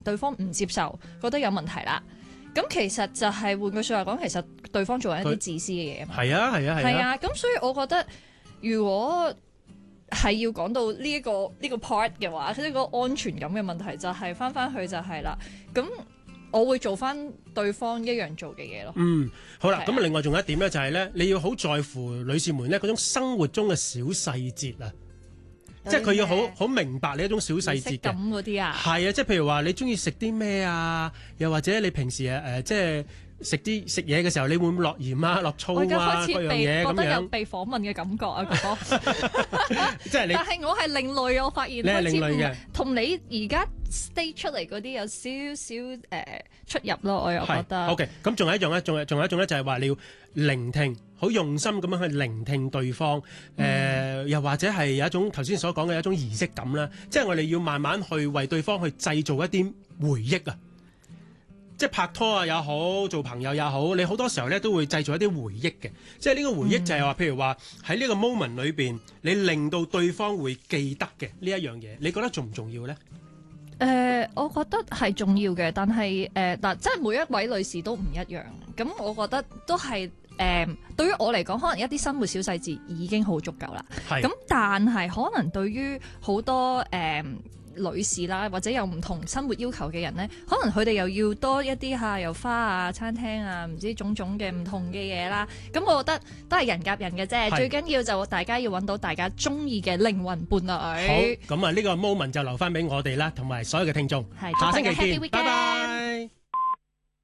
對方唔接受，覺得有問題啦。咁其實就係換句説話講，其實對方做緊一啲自私嘅嘢嘛。 係啊係啊係啊。 係啊，咁所以我覺得如果係要講到呢個 part 嘅話，呢個安全感嘅問題就係翻去就係啦。咁我會做翻對方一樣做嘅嘢咯。 好啦，咁另外仲有一點咧，就係咧，你要好在乎女士們咧嗰種生活中嘅小細節啊，即係佢要好明白你一種小細節嘅。 咁嗰啲啊， 係啊，即係譬如話你中意食啲咩啊，又或者你平時即係食嘢嘅時候，你會唔會落鹽啊、落醋啊嗰樣嘢咁樣？ 覺得有被訪問嘅感覺啊，哥哥。 即係你， 但係我係另類，我發現你係另類嘅， 同你而家 state 出嚟嗰啲有少少出入咯，我又覺得。 OK， 咁仲有一種咧，仲有一種咧，就係話你要聆聽，好用心咁樣去聆聽對方。又或者係有一種頭先所講嘅一種儀式感啦，即係我哋要慢慢去為對方去製造一啲回憶啊。即係拍拖啊也好，做朋友也好，你好多時候咧都會製造一啲回憶嘅。即係呢個回憶就係話，譬如話喺呢個 moment 裏邊，你令到對方會記得嘅呢一樣嘢，你覺得重唔重要咧？ 我覺得係重要嘅，但係嗱，即係每一位女士都唔一樣。咁我覺得都係對於我嚟講，可能一啲生活小細節已經好足夠啦。咁但係可能對於好多女士啦，或者有唔同生活要求嘅人呢，可能佢哋又要多一啲油花啊、餐廳啊，唔知種種嘅唔同嘅嘢啦。咁我覺得都係人夾人嘅啫，最緊要就大家要揾到大家中意嘅靈魂伴侶。 好，咁啊呢個 moment 就留翻俾我哋啦，同埋所有嘅聽眾。 係， 下星期見，拜拜。